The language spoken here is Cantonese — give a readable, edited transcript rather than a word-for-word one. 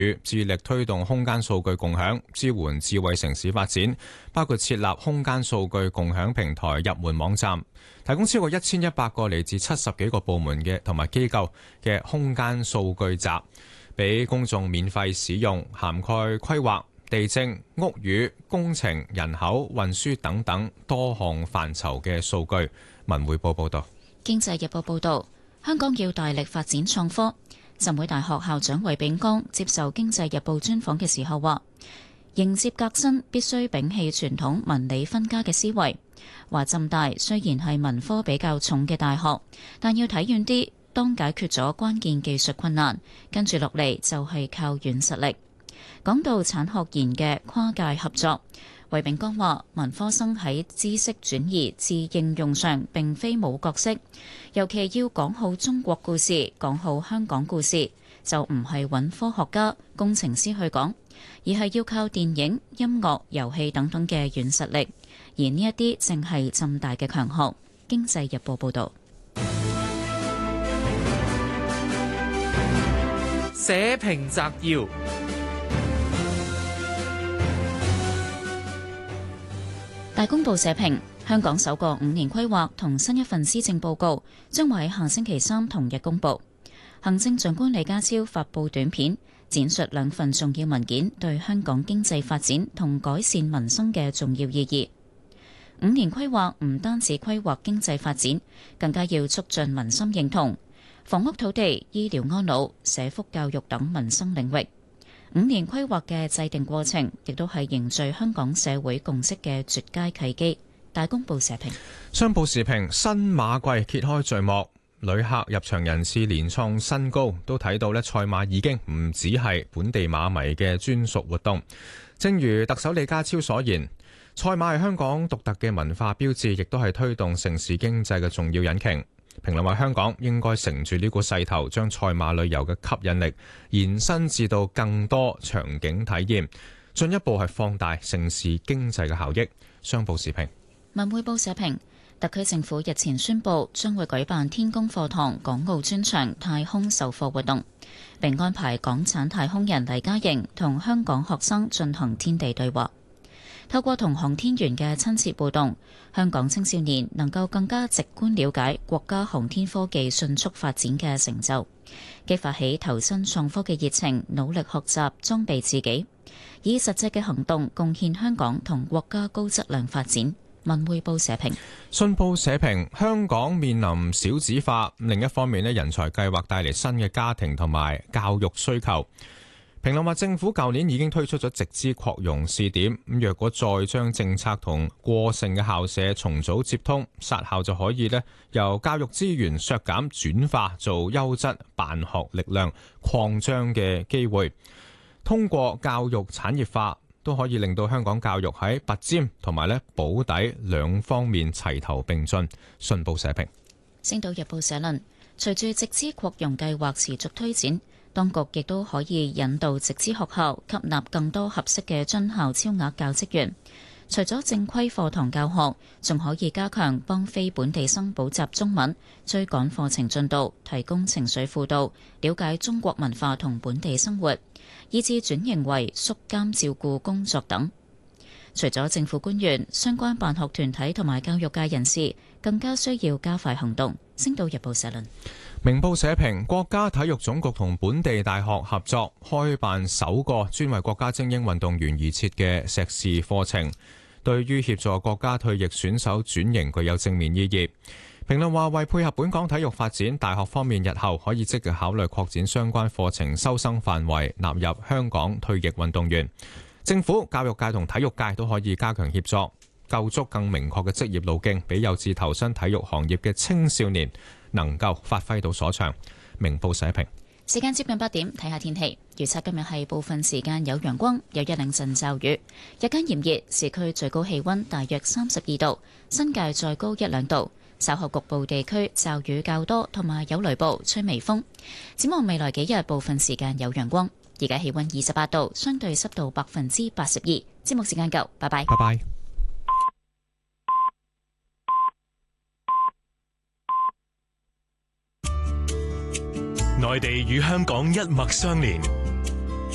致力推動空間數據共享，支援智慧城市發展，包括設立空間數據共享平台入門網站，提供超過1100個嚟自70幾個部門嘅同埋機構嘅空間數據集，俾公眾免費使用，涵蓋規劃、地政、屋宇、工程、人口、運輸等等多項範疇嘅數據。文匯報報道。 經濟日報報道，香港要大力發展創科。浸會大學校長衛炳江接受經濟日報專訪嘅時候話，迎接革新必須摒棄傳統文理分家嘅思維。話浸大雖然係文科比較重嘅大學，但要睇遠啲，當解決咗關鍵技術困難，跟住落嚟就係靠軟實力。講到產學研嘅跨界合作，衛炳江話：文科生喺知識轉移至應用上並非冇角色，尤其要講好中國故事、講好香港故事，就唔係揾科學家、工程師去講，而係要靠電影、音樂、遊戲等等嘅軟實力。而呢一啲正係浸大嘅強項。經濟日報報導。 社評摘要。 大公報社評：香港首個5年規劃同新一份施政報告將會喺下星期3同日公佈。行政長官李家超發布短片，闡述2份重要文件對香港經濟發展同改善民生嘅重要意義。5年規劃唔單止規劃經濟發展，更加要促進民心認同，房屋土地、醫療安老、社福教育等民生領域。5年規劃嘅制定過程，亦都係凝聚香港社會共識嘅絕佳契機。大公報社評。 商報時評：新馬季揭開序幕，旅客入場人次連創新高，都睇到賽馬已經唔只係本地馬迷嘅專屬活動。正如特首李家超所言，賽馬係香港獨特嘅文化標誌，亦都係推動城市經濟嘅重要引擎。評論話香港應該乘住呢股勢頭，將賽馬旅遊嘅吸引力延伸至到更多場景體驗，進一步係放大城市經濟嘅效益。商報時評。 文匯報社評：特區政府日前宣布將會舉辦天宮課堂港澳專場太空授課活動，並安排港產太空人黎嘉瑩同香港學生進行天地對話。透過同航天員嘅親切互動，香港青少年能夠更加直觀了解國家航天科技迅速發展嘅成就，激發起投身創科嘅熱情，努力學習裝備自己，以實際嘅行動貢獻香港同國家高質量發展。文匯報社評。 信報社評：香港面臨少子化，另一方面人才計劃帶嚟新嘅家庭同埋教育需求。評論話政府舊年已經推出咗直資擴容試點，咁若果再將政策同過剩嘅校舍重組接通，殺校就可以由教育資源削減轉化做優質辦學力量擴張嘅機會。通過教育產業化，都可以令到香港教育喺拔尖同埋保底兩方面齊頭並進。信報社評。 星島日報社論：隨住直資擴容計劃持續推展，當局亦都可以引導直資學校吸納更多合適嘅津校超額教職員。除咗正規課堂教學，仲可以加強幫非本地生補習中文，追趕課程進度，提供情緒輔導，了解中國文化同本地生活，以至轉型為宿監照顧工作等。除咗政府官員，相關辦學團體同埋教育界人士更加需要加快行動。星島日報社論。 明報社評：國家體育總局同本地大學合作開辦首個專為國家精英運動員而設嘅碩士課程，對於協助國家退役選手轉型具有正面意義。評論話，為配合本港體育發展，大學方面日後可以積極考慮擴展相關課程收生範圍，納入香港退役運動員。政府、教育界同體育界都可以加強協作，構築更明確嘅職業路徑，俾有志投身體育行業嘅青少年能夠發揮到所長。明報社評。 時間接近8點，睇下天氣預測。今日係部分時間有陽光，有一兩陣驟雨，日間炎熱，市區最高氣溫大約32度，新界再高1-2度。稍後局部地區驟雨較多，同埋有雷暴，吹微風。展望未來幾日，部分時間有陽光。而家氣溫28度，相對濕度82%。節目時間夠，拜拜。 拜拜。 內地與香港一脈相連，